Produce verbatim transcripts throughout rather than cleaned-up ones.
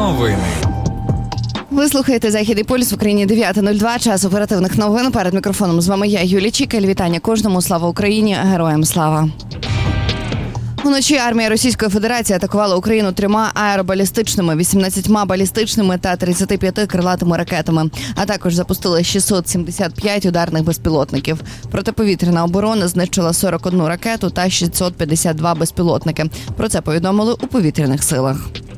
Новини. Ви слухаєте «Західний полюс» в Україні дев'ята нуль два, час оперативних новин. Перед мікрофоном з вами я, Юлія Чікаль. Вітання кожному. Слава Україні! Героям слава! Вночі армія Російської Федерації атакувала Україну трьома аеробалістичними, вісімнадцятьма балістичними та тридцятьма п'ятьма крилатими ракетами, а також запустили шістсот сімдесят п'ять ударних безпілотників. Протиповітряна оборона знищила сорок одну ракету та шістсот п'ятдесят два безпілотники. Про це повідомили у повітряних силах.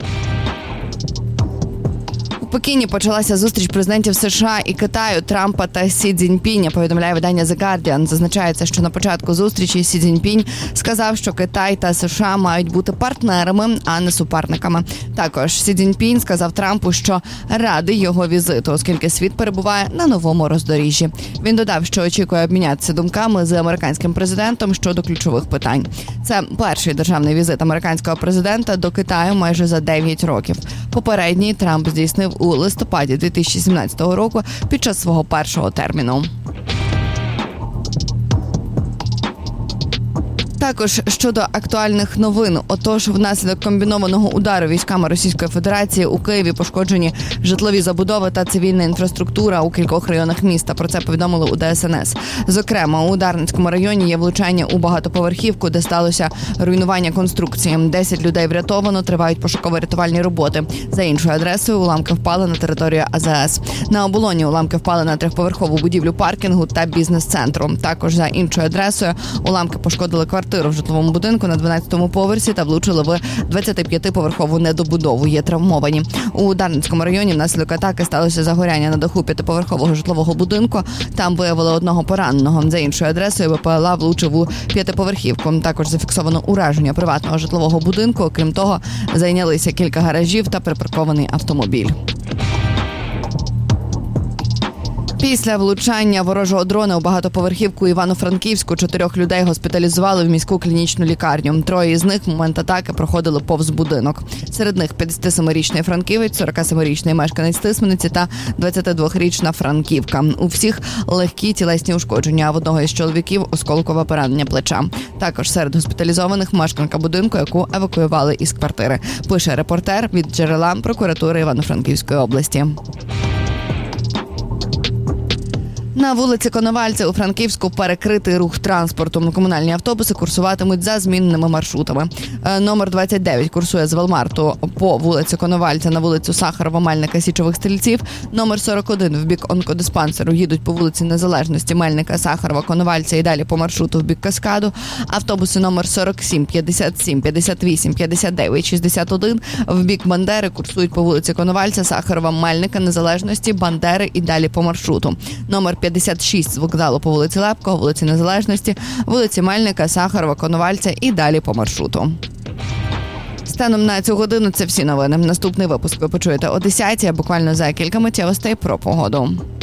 У Пекіні почалася зустріч президентів США і Китаю Трампа та Сі Цзіньпіня, повідомляє видання The Guardian. Зазначається, що на початку зустрічі Сі Цзіньпінь сказав, що Китай та США мають бути партнерами, а не суперниками. Також Сі Цзіньпінь сказав Трампу, що радий його візиту, оскільки світ перебуває на новому роздоріжжі. Він додав, що очікує обмінятися думками з американським президентом щодо ключових питань. Це перший державний візит американського президента до Китаю майже за дев'ять років. Попередній Трамп здійснив у листопаді дві тисячі сімнадцятого року під час свого першого терміну. Також щодо актуальних новин. Отож, внаслідок комбінованого удару військами Російської Федерації у Києві пошкоджені житлові забудови та цивільна інфраструктура у кількох районах міста. Про це повідомили у Де Ес Ен Ес. Зокрема, у Дарницькому районі є влучання у багатоповерхівку, де сталося руйнування конструкції. Десять людей врятовано, тривають пошуково-рятувальні роботи. За іншою адресою уламки впали на територію А Зе Ес. На Оболоні уламки впали на трьохповерхову будівлю паркінгу та бізнес-центру. Також за іншою адресою уламки пошкодили квартиру в житловому будинку на дванадцятому поверсі та влучили в двадцятип'ятиповерхову недобудову. Є травмовані. У Дарницькому районі внаслідок атаки сталося загоряння на даху п'ятиповерхового житлового будинку. Там виявили одного пораненого. За іншою адресою Бе Пе Ел А влучив у п'ятиповерхівку. Також зафіксовано ураження приватного житлового будинку. Окрім того, зайнялися кілька гаражів та припаркований автомобіль. Після влучання ворожого дрона у багатоповерхівку Івано-Франківську чотирьох людей госпіталізували в міську клінічну лікарню. Троє із них в момент атаки проходили повз будинок. Серед них п'ятдесятисемирічний франківець, сорокасемирічний мешканець Тисмениці та двадцятидвохрічна франківка. У всіх легкі тілесні ушкодження, а в одного із чоловіків осколкове поранення плеча. Також серед госпіталізованих мешканка будинку, яку евакуювали із квартири. Пише репортер від джерела прокуратури Івано-Франківської області. На вулиці Коновальця у Франківську перекритий рух транспорту. Комунальні автобуси курсуватимуть за змінними маршрутами. Номер двадцять дев'ять курсує з Велмарту по вулиці Коновальця на вулицю Сахарова, Мельника, Січових Стрільців. Номер сорок один в бік онкодиспансеру їдуть по вулиці Незалежності, Мельника, Сахарова, Коновальця і далі по маршруту в бік Каскаду. Автобуси номер сорок сім, п'ятдесят сім, п'ятдесят вісім, п'ятдесят дев'ять, шістдесят один в бік Бандери курсують по вулиці Коновальця, Сахарова, Мельника, Незалежності, Бандери і далі по маршруту. Номер п'ятдесят шість з вокзалу по вулиці Лепко, вулиці Незалежності, вулиці Мельника, Сахарова, Коновальця і далі по маршруту. Станом на цю годину це всі новини. Наступний випуск ви почуєте о десятій, а буквально за кілька миттєвостей про погоду.